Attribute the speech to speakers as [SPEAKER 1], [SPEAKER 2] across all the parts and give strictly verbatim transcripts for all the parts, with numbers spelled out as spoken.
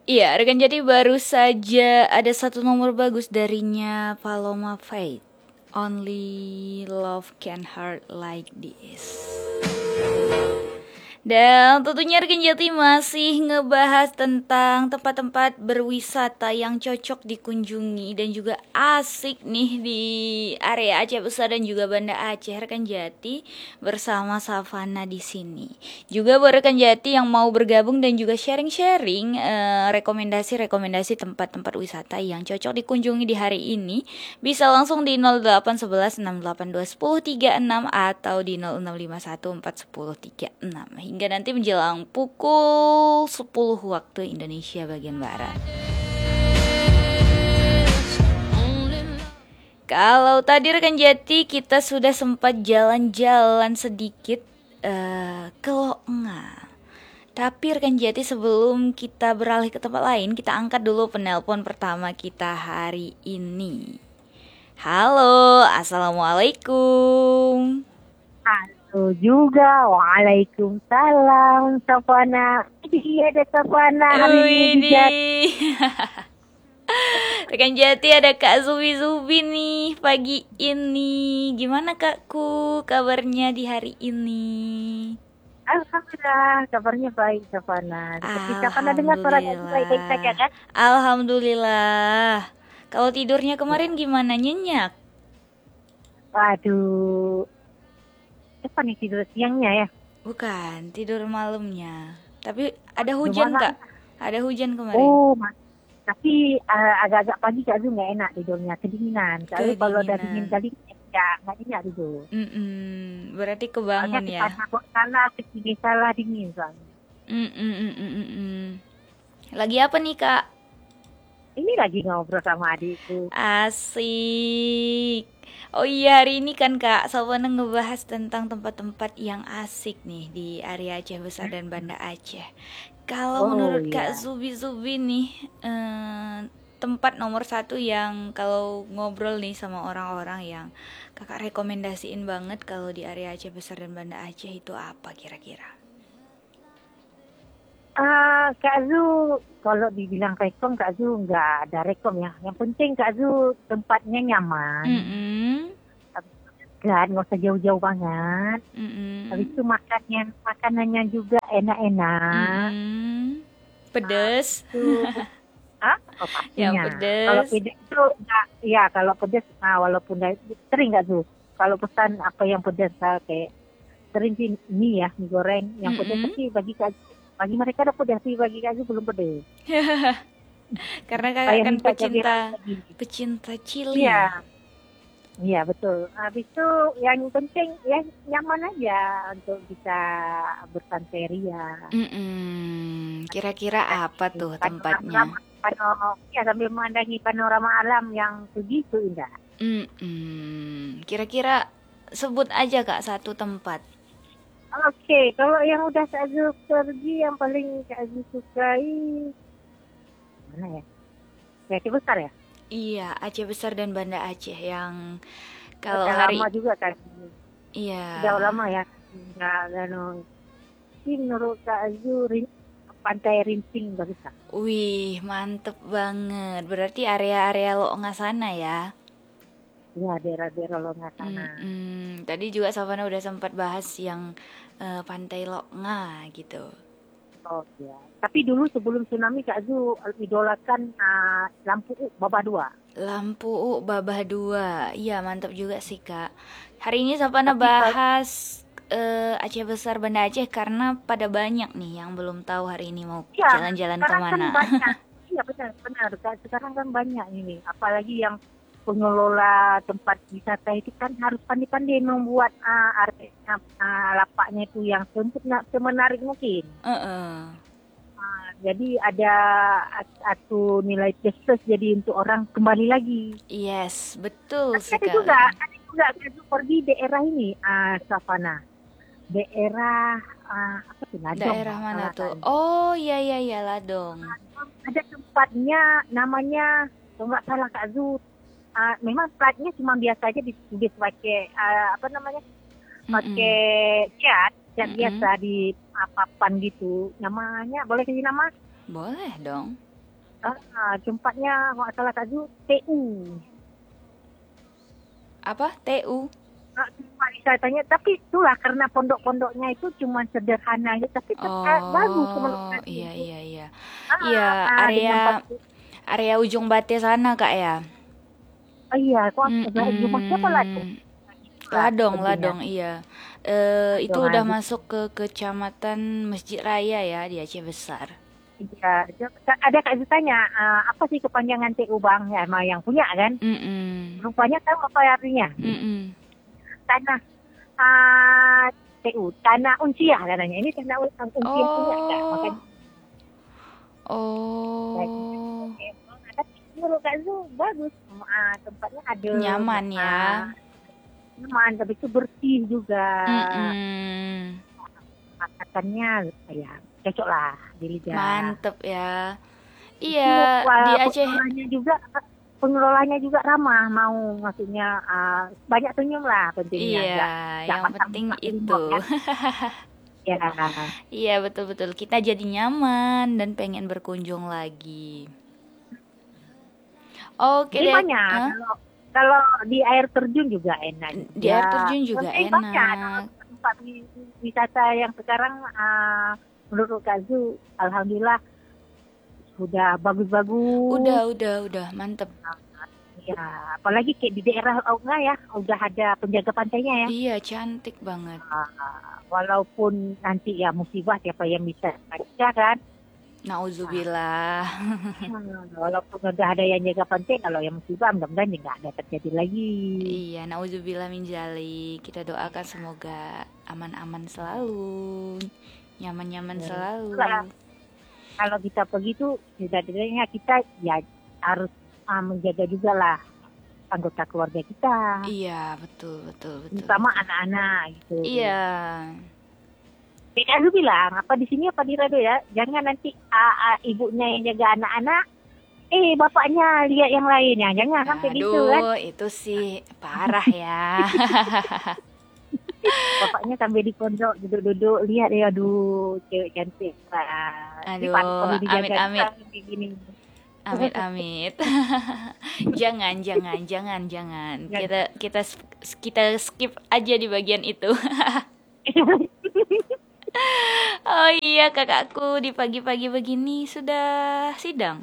[SPEAKER 1] Iya, rekan jadi baru saja ada satu nomor bagus darinya Paloma Faith. Only love can hurt like this. Dan tentunya rekan Jati masih ngebahas tentang tempat-tempat berwisata yang cocok dikunjungi dan juga asik nih di area Aceh Besar dan juga Banda Aceh rekan Jati bersama Savana di sini. Juga buat rekan Jati yang mau bergabung dan juga sharing-sharing eh, rekomendasi-rekomendasi tempat-tempat wisata yang cocok dikunjungi di hari ini bisa langsung di nol delapan satu satu enam delapan dua satu nol tiga enam atau di nol enam lima satu empat satu nol tiga enam hingga nanti menjelang pukul sepuluh waktu Indonesia bagian Barat. Kalau tadi rekan Jati kita sudah sempat jalan-jalan sedikit uh, ke Loknga. Tapi rekan Jati sebelum kita beralih ke tempat lain, kita angkat dulu penelpon pertama kita hari ini. Halo, assalamualaikum.
[SPEAKER 2] Halo juga, waalaikumsalam, Savana. Iya, ada Savana hari ini juga.
[SPEAKER 1] Rekan Jati ada Kak Zubi Zubi nih pagi ini. Gimana Kakku kabarnya di hari ini?
[SPEAKER 2] Alhamdulillah, kabarnya baik Savana. Seperti Savana dengar suaranya baik-baik saja kan?
[SPEAKER 1] Alhamdulillah. Kalau tidurnya kemarin gimana, nyenyak?
[SPEAKER 2] Waduh, apa nih tidur siangnya ya?
[SPEAKER 1] Bukan, tidur malamnya. Tapi ada hujan Kak? Ada hujan kemarin?
[SPEAKER 2] Oh, tapi uh, agak-agak pagi Kak Zu nggak enak tidurnya, kedinginan. Kalau kalau udah dingin kali ya nggak enak tidur.
[SPEAKER 1] Mm-mm. Berarti kebangun ya?
[SPEAKER 2] Karena salah, kesini salah dingin soalnya.
[SPEAKER 1] Mm-mm. Lagi apa nih Kak?
[SPEAKER 2] Ini lagi ngobrol sama adikku.
[SPEAKER 1] Asik. Oh iya, hari ini kan Kak Savana ngebahas tentang tempat-tempat yang asik nih di area Aceh Besar dan Banda Aceh. Kalau oh, menurut iya. Kak Zubi-Zubi nih, eh, tempat nomor satu yang kalau ngobrol nih sama orang-orang yang Kakak rekomendasiin banget kalau di area Aceh Besar dan Banda Aceh itu apa kira-kira?
[SPEAKER 2] Uh, Kak Zu, kalau dibilang rekom, Kak Zu nggak ada rekom ya. Yang penting Kak Zu tempatnya nyaman.
[SPEAKER 1] Mm-hmm.
[SPEAKER 2] Kan, nggak usah jauh-jauh banget. Mm-hmm. Habis itu makannya, makanannya juga enak-enak.
[SPEAKER 1] Mm-hmm. Pedes.
[SPEAKER 2] Hah? Oh, pastinya.
[SPEAKER 1] Yang pedes.
[SPEAKER 2] Kalau pedes itu, nah, ya kalau pedes, nah, walaupun sering Kak Zu. Kalau pesan apa yang pedes, kayak sering sih mie ya, mie goreng. Yang pedes mm-hmm. tapi bagi Kak Zu. Bagi mereka udah pedas, bagi Kak Zu belum pedas.
[SPEAKER 1] Karena Kakak kan pecinta pecinta chili.
[SPEAKER 2] Iya. Iya, betul. Habis itu yang penting ya nyaman aja untuk bisa bersantai ria.
[SPEAKER 1] Mm-mm. Kira-kira apa tuh tempatnya?
[SPEAKER 2] Panorama, ya sambil memandangi panorama alam yang begitu indah.
[SPEAKER 1] Mm-mm. Kira-kira sebut aja Kak satu tempat.
[SPEAKER 2] Oke, okay, kalau yang udah Kak Zu pergi yang paling Kak Zu sukai mana ya? Aceh Besar ya?
[SPEAKER 1] Iya, Aceh Besar dan Banda Aceh yang kalau
[SPEAKER 2] udah
[SPEAKER 1] hari
[SPEAKER 2] lama juga kan?
[SPEAKER 1] Iya.
[SPEAKER 2] Udah lama ya. Nggak, nggak, ini menurut Kak Zu Pantai Rimping bagus kan?
[SPEAKER 1] Wih, mantep banget. Berarti area-area Loknga sana ya?
[SPEAKER 2] Ya, daerah-daerah Loknga sana.
[SPEAKER 1] Mm-mm. Tadi juga Savana udah sempat bahas yang uh, Pantai Loknga gitu.
[SPEAKER 2] Oh ya. Tapi dulu sebelum tsunami Kak Zu idolakan uh, Lampu U Babah dua.
[SPEAKER 1] Lampu U Babah dua. Iya, mantap juga sih Kak. Hari ini Savana bahas uh, Aceh Besar Banda Aceh karena pada banyak nih yang belum tahu hari ini mau ya, jalan-jalan kemana.
[SPEAKER 2] Kan iya benar benar. Sekarang kan banyak ini. Apalagi yang pengelola tempat wisata itu kan harus pandai-pandai membuat uh, area uh, lapaknya itu yang semenarik mungkin.
[SPEAKER 1] Uh-uh.
[SPEAKER 2] Uh, jadi ada satu nilai plus jadi untuk orang kembali lagi.
[SPEAKER 1] Yes, betul
[SPEAKER 2] tapi
[SPEAKER 1] sekali.
[SPEAKER 2] Ada juga, ada juga saya pergi daerah ini, uh, Savana. Daerah uh, apa tuh? Ladong.
[SPEAKER 1] Daerah mana tuh? Kan. Oh iya iya iya Ladong.
[SPEAKER 2] Ada tempatnya namanya, kalau nggak salah Kak Zu. Uh, memang platnya cuma biasa aja ditulis pakai uh, apa namanya pakai cat cat biasa di papan gitu. Namanya boleh kasih nama?
[SPEAKER 1] Boleh dong.
[SPEAKER 2] Ah, tempatnya kalau salah Kak Zu T U.
[SPEAKER 1] Apa? T U?
[SPEAKER 2] Ah, tempat wisatanya, tapi itulah karena pondok-pondoknya itu cuma sederhana gitu, tapi tetap bagus menurut
[SPEAKER 1] Oh,
[SPEAKER 2] Kak Zu.
[SPEAKER 1] iya iya iya. Iya,
[SPEAKER 2] Ah, ah, dengan
[SPEAKER 1] area
[SPEAKER 2] pas-
[SPEAKER 1] area Ujung Bate sana, Kak ya.
[SPEAKER 2] oh iya, kok rumah siapa lagi?
[SPEAKER 1] Mm-mm.
[SPEAKER 2] Lah,
[SPEAKER 1] Ladong,
[SPEAKER 2] tentunya.
[SPEAKER 1] Ladong, iya. Eh, itu
[SPEAKER 2] Dong,
[SPEAKER 1] udah
[SPEAKER 2] ah,
[SPEAKER 1] masuk ke kecamatan Masjid Raya ya di Aceh Besar.
[SPEAKER 2] iya. Ada Kak Zu tanya, ah, apa sih kepanjangan T U Bang? Ya, emang yang punya kan?
[SPEAKER 1] Mm-mm.
[SPEAKER 2] Rupanya tahu apa artinya?
[SPEAKER 1] Mm-mm.
[SPEAKER 2] Tanah ah, T U, tanah unsiah katanya. Ini tanah un- unsiah punya Kak.
[SPEAKER 1] Oh,
[SPEAKER 2] Makanya
[SPEAKER 1] oh,
[SPEAKER 2] tapi menurut Kak Zu bagus. Ah, tempatnya ada
[SPEAKER 1] nyaman ya.
[SPEAKER 2] ah, nyaman, tapi itu bersih juga.
[SPEAKER 1] Mm-mm.
[SPEAKER 2] Masakannya ya cocok lah di lidah.
[SPEAKER 1] Mantep ya.
[SPEAKER 2] Itu
[SPEAKER 1] Iya, di
[SPEAKER 2] uh,
[SPEAKER 1] Aceh.
[SPEAKER 2] pengelolanya juga pengelolanya juga ramah, mau maksudnya uh, banyak senyum lah tentunya.
[SPEAKER 1] Iya,
[SPEAKER 2] Nggak, nggak
[SPEAKER 1] yang
[SPEAKER 2] masak
[SPEAKER 1] penting
[SPEAKER 2] masak
[SPEAKER 1] itu.
[SPEAKER 2] remote kan. Ya,
[SPEAKER 1] Iya, betul-betul. Kita jadi nyaman dan pengen berkunjung lagi. Oke
[SPEAKER 2] jadi
[SPEAKER 1] deh.
[SPEAKER 2] banyak.
[SPEAKER 1] Hah?
[SPEAKER 2] Kalau kalau di air terjun juga enak.
[SPEAKER 1] Di air terjun juga
[SPEAKER 2] Penting banyak
[SPEAKER 1] enak.
[SPEAKER 2] tempat wi- wisata yang sekarang uh, menurut Kak Zu, alhamdulillah sudah bagus-bagus.
[SPEAKER 1] Udah, udah, udah, mantep.
[SPEAKER 2] Ya, apalagi kayak di daerah Aunga ya, udah ada penjaga pantainya ya.
[SPEAKER 1] Iya, cantik banget.
[SPEAKER 2] Ah, walaupun nanti ya musibah siapa yang bisa baca kan.
[SPEAKER 1] Nauzubillah.
[SPEAKER 2] Hmm, walaupun udah ada yang jaga pantai, kalau yang musibah mudah-mudahan ya nggak ada terjadi lagi.
[SPEAKER 1] Iya, nauzubillah min dzalik. Kita doakan semoga aman-aman selalu, nyaman-nyaman
[SPEAKER 2] Ya,
[SPEAKER 1] selalu.
[SPEAKER 2] itulah. Kalau kita pergi tuh setidaknya kita ya harus ah, menjaga juga lah anggota keluarga kita,
[SPEAKER 1] Iya, betul, betul, betul.
[SPEAKER 2] terutama anak-anak gitu.
[SPEAKER 1] Iya.
[SPEAKER 2] Kayak lu bilang, apa di sini apa di radio ya, jangan nanti ah, ah, ibunya yang jaga anak-anak, eh bapaknya lihat yang lain ya, jangan sampai gitu kan.
[SPEAKER 1] Aduh, itu sih parah ya.
[SPEAKER 2] Bapaknya sampai di pondok duduk-duduk lihat ya, aduh cewek cantik. Wah, ini
[SPEAKER 1] Aduh,
[SPEAKER 2] patut perlu dijaga
[SPEAKER 1] amit-amit.
[SPEAKER 2] juga kayak gini.
[SPEAKER 1] Amit-amit. Jangan, jangan, jangan, jangan.
[SPEAKER 2] Jangan.
[SPEAKER 1] Kita kita kita skip aja di bagian itu. Oh iya, kakakku di pagi-pagi begini sudah sidang.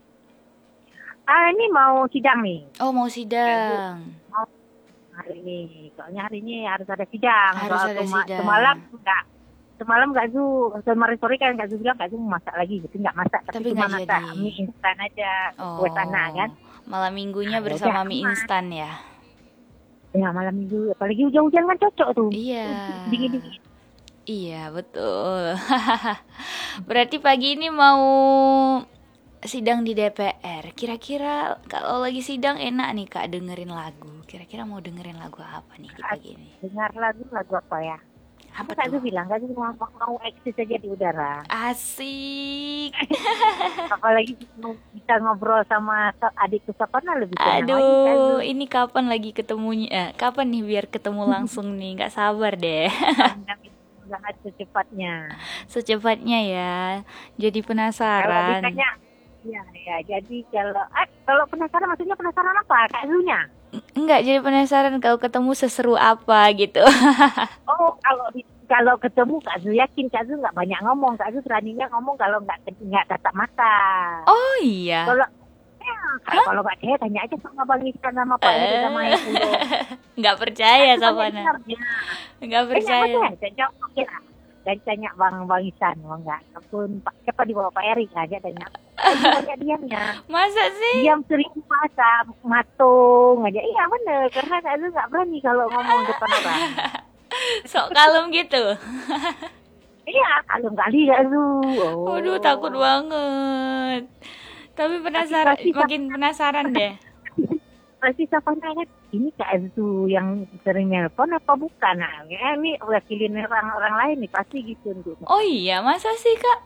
[SPEAKER 2] Ah, ini mau sidang nih.
[SPEAKER 1] Oh, mau sidang.
[SPEAKER 2] Mau hari ini. Soalnya hari ini harus ada sidang.
[SPEAKER 1] Harus
[SPEAKER 2] Soal
[SPEAKER 1] ada
[SPEAKER 2] kema-
[SPEAKER 1] sidang.
[SPEAKER 2] Semalam enggak. Semalam enggak Zu. Semalam sore kan Kak Zu bilang Kak Zu mau masak lagi gitu. Enggak masak, tapi,
[SPEAKER 1] Tapi
[SPEAKER 2] cuma
[SPEAKER 1] nggak
[SPEAKER 2] masak
[SPEAKER 1] jadi.
[SPEAKER 2] mie instan aja.
[SPEAKER 1] Oh,
[SPEAKER 2] Kue tanah kan.
[SPEAKER 1] malam minggunya
[SPEAKER 2] Nah,
[SPEAKER 1] bersama
[SPEAKER 2] yaudah,
[SPEAKER 1] mie
[SPEAKER 2] aman.
[SPEAKER 1] instan ya.
[SPEAKER 2] Ya malam minggu. Apalagi hujan-hujan kan cocok tuh.
[SPEAKER 1] Iya.
[SPEAKER 2] Dingin-dingin.
[SPEAKER 1] Iya, betul. Berarti pagi ini mau sidang di D P R. Kira-kira kalau lagi sidang enak nih Kak dengerin lagu. Kira-kira mau dengerin lagu apa nih di pagi ini?
[SPEAKER 2] Dengar lagu lagu apa ya?
[SPEAKER 1] Apa
[SPEAKER 2] Apa Kak Zu
[SPEAKER 1] tuh?
[SPEAKER 2] bilang? Kak Zu mau, mau eksis aja di udara.
[SPEAKER 1] Asik.
[SPEAKER 2] Apalagi bisa ngobrol sama adik Sapana lebih senang lagi Kak Zu.
[SPEAKER 1] Aduh, ini kapan lagi ketemunya? Eh, kapan nih biar ketemu langsung nih? Nggak sabar deh.
[SPEAKER 2] Sangat secepatnya.
[SPEAKER 1] Secepatnya ya. Jadi
[SPEAKER 2] Kalau
[SPEAKER 1] penasaran.
[SPEAKER 2] ditanya, ya, ya. Jadi kalau, ah, kalau penasaran maksudnya penasaran apa Kak Zunya?
[SPEAKER 1] Enggak, jadi penasaran kalau ketemu seseru apa gitu.
[SPEAKER 2] Oh, kalau di, kalau ketemu Kak Zu yakin Kak Zu nggak banyak ngomong. Kak Zu beraninya ngomong kalau nggak nggak tatap mata.
[SPEAKER 1] Oh iya.
[SPEAKER 2] Kalau ya, kalau nggak percaya tanya aja sama Bang Ikan sama Pak Heri sama yang dulu.
[SPEAKER 1] Nggak percaya Sapana.
[SPEAKER 2] Ya.
[SPEAKER 1] Nggak percaya.
[SPEAKER 2] Tanya aja, jawab oke lah. Dan tanya Bang Bang Isan, mau nggak? Ataupun Pak siapa di bawah Pak Erik aja tanya. Banyak diamnya.
[SPEAKER 1] Masa sih?
[SPEAKER 2] Diam seribu masa, matung aja. Iya bener, karena Kak Zu nggak berani kalau ngomong depan orang.
[SPEAKER 1] Sok kalem gitu.
[SPEAKER 2] Iya, kalau kali Kak Zu. Oh.
[SPEAKER 1] Waduh, takut banget. Tapi penasaran,
[SPEAKER 2] Pasti- pasti-
[SPEAKER 1] makin penasaran deh.
[SPEAKER 2] Pasti siapa nanya, ini Kak Zu yang sering nelpon apa bukan? Nah, ya, ini wakilin orang-orang lain nih, pasti gitu. Untuk.
[SPEAKER 1] Oh iya, masa sih Kak?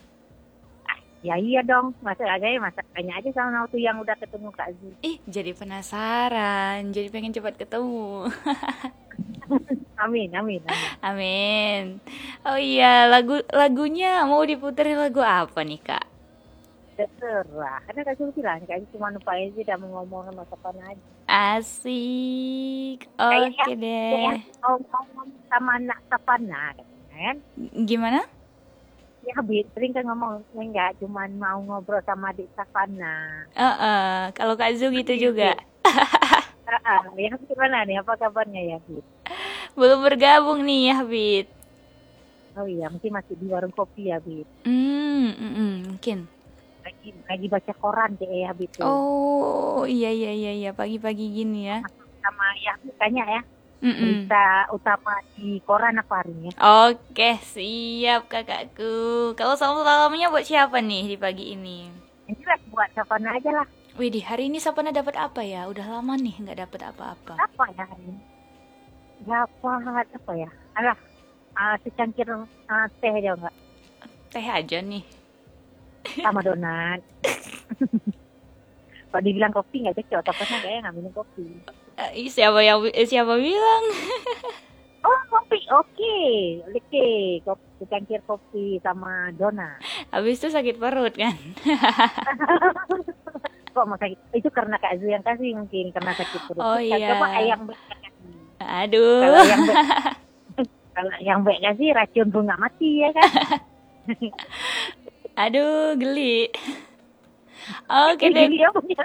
[SPEAKER 2] Ya iya dong, masa aja masa tanya aja sama waktu yang udah ketemu Kak Zu.
[SPEAKER 1] Ih, jadi penasaran, jadi pengen cepat ketemu.
[SPEAKER 2] Amin, amin, amin.
[SPEAKER 1] Amin. Oh iya, lagu lagunya mau diputerin lagu apa nih Kak?
[SPEAKER 2] terserah. Karena Kak Zul bilang, Kak Zul cuma lupa aja tidak mau ngomong sama kapan aja.
[SPEAKER 1] Asik.
[SPEAKER 2] Kayaknya,
[SPEAKER 1] Oke
[SPEAKER 2] kayaknya
[SPEAKER 1] deh.
[SPEAKER 2] mau ngomong sama anak Sapana, kan?
[SPEAKER 1] Gimana?
[SPEAKER 2] Ya, Habib, sering kan ngomong, enggak, cuma mau ngobrol sama adik Sapana.
[SPEAKER 1] Eh, kalau Kak Zu gitu juga.
[SPEAKER 2] Ah, ah, ya, gimana nih, apa kabarnya ya, Habib?
[SPEAKER 1] Belum bergabung nih ya, Habib.
[SPEAKER 2] Oh iya, mungkin masih di warung kopi ya, Habib.
[SPEAKER 1] Hmm, mm, mm, mungkin.
[SPEAKER 2] Lagi, lagi baca koran deh ya, Habib. tuh.
[SPEAKER 1] Oh, iya iya iya iya pagi-pagi gini ya.
[SPEAKER 2] Sama ya, bukannya ya,
[SPEAKER 1] Mm-mm.
[SPEAKER 2] berita utama di koran apa hari ya?
[SPEAKER 1] Oke, siap kakakku. Kalau salam-salamnya buat siapa nih di pagi ini?
[SPEAKER 2] Yang jelas buat Sapana aja lah.
[SPEAKER 1] Widih, hari ini Sapana dapat apa ya? Udah lama nih nggak dapat apa-apa.
[SPEAKER 2] Apa ya hari ini? Dapat apa ya? Alah, ah, secangkir ah, teh aja enggak?
[SPEAKER 1] Teh aja nih.
[SPEAKER 2] Sama donat. Kalau dibilang kopi nggak cocok, takutnya kayaknya nggak minum kopi.
[SPEAKER 1] Eh, siapa yang eh, siapa bilang?
[SPEAKER 2] Oh, kopi, oke. Oke, kopi, secangkir kopi sama donat.
[SPEAKER 1] Habis itu sakit perut kan?
[SPEAKER 2] Kok mau sakit? Itu karena Kak Zu yang kasih mungkin, karena sakit perut.
[SPEAKER 1] Oh
[SPEAKER 2] Kita
[SPEAKER 1] iya.
[SPEAKER 2] coba ayam baik kasih.
[SPEAKER 1] Aduh.
[SPEAKER 2] Kalau yang baik, kalau yang baik kasih racun pun nggak mati ya kan?
[SPEAKER 1] Aduh, geli. Oke deh.
[SPEAKER 2] Jadi dia punya.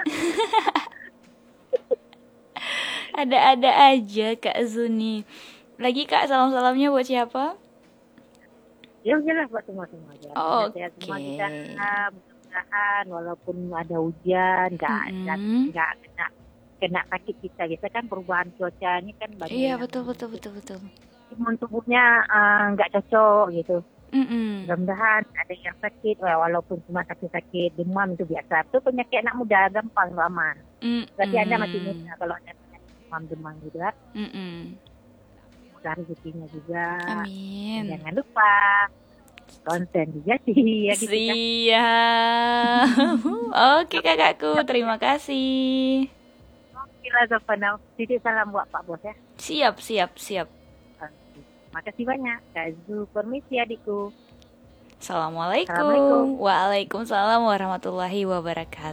[SPEAKER 1] Ada-ada aja Kak Zuni. Lagi Kak, salam-salamnya buat siapa?
[SPEAKER 2] Ya udahlah buat semua-semua aja.
[SPEAKER 1] Oke.
[SPEAKER 2] Sehat semua kita, mudah-mudahan walaupun ada hujan, nggak ada
[SPEAKER 1] Mm-mm.
[SPEAKER 2] nggak kena kena sakit kita. Kita kan perubahan cuaca ini kan banyak.
[SPEAKER 1] Iya,
[SPEAKER 2] yang
[SPEAKER 1] betul betul betul betul.
[SPEAKER 2] imun tubuhnya eh, nggak cocok gitu.
[SPEAKER 1] Mm-mm.
[SPEAKER 2] Mudah-mudahan ada yang sakit, wah, walaupun cuma sakit-sakit demam itu biasa. Itu penyakit anak muda gampang aman.
[SPEAKER 1] Mm-mm.
[SPEAKER 2] Berarti Anda masih muda kalau ada penyakit demam-demam gitu kan.
[SPEAKER 1] Mm-mm.
[SPEAKER 2] Mudah rezekinya juga.
[SPEAKER 1] Amin.
[SPEAKER 2] Jangan lupa konten juga sih ya gitu kan.
[SPEAKER 1] Siap. Oke kakakku, terima kasih.
[SPEAKER 2] Kira Zapana, titip salam buat Pak Bos ya.
[SPEAKER 1] Siap, siap, siap.
[SPEAKER 2] Oke. Makasih banyak. Kak Zu, permisi adikku.
[SPEAKER 1] Assalamualaikum.
[SPEAKER 2] Assalamualaikum.
[SPEAKER 1] Waalaikumsalam warahmatullahi wabarakatuh.